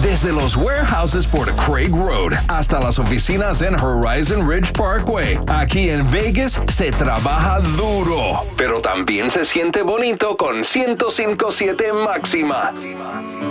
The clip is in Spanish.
Desde los warehouses por Craig Road hasta las oficinas en Horizon Ridge Parkway. Aquí en Vegas se trabaja duro, pero también se siente bonito con 105.7 máxima.